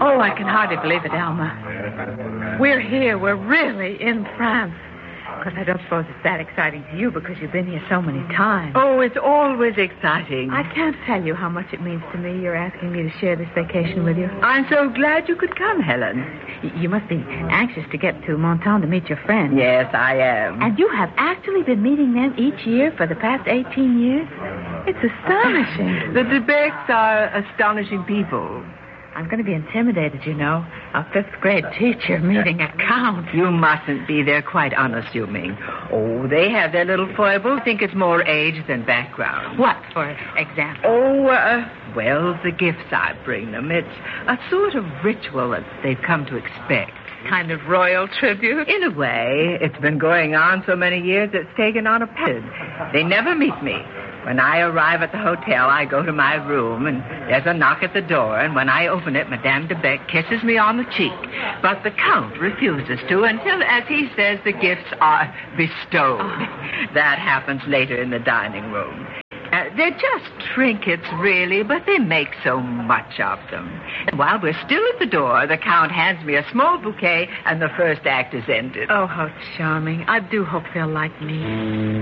Oh, I can hardly believe it, Alma. We're here. We're really in France. Of course, I don't suppose it's that exciting to you because you've been here so many times. Oh, it's always exciting. I can't tell you how much it means to me you're asking me to share this vacation with you. I'm so glad you could come, Helen. You must be anxious to get to Montagne to meet your friends. Yes, I am. And you have actually been meeting them each year for the past 18 years? It's astonishing. The Debecs are astonishing people. I'm going to be intimidated, you know. A fifth-grade teacher meeting a count. You mustn't be. They're quite unassuming. Oh, they have their little foibles. I think it's more age than background. What, for example? Oh, well, the gifts I bring them. It's a sort of ritual that they've come to expect. Kind of royal tribute? In a way. It's been going on so many years it's taken on a pattern. They never meet me. When I arrive at the hotel, I go to my room, and there's a knock at the door, and when I open it, Madame de Beck kisses me on the cheek. But the Count refuses to until, as he says, the gifts are bestowed. That happens later in the dining room. They're just trinkets, really, but they make so much of them. And while we're still at the door, the Count hands me a small bouquet, and the first act is ended. Oh, how charming. I do hope they'll like me.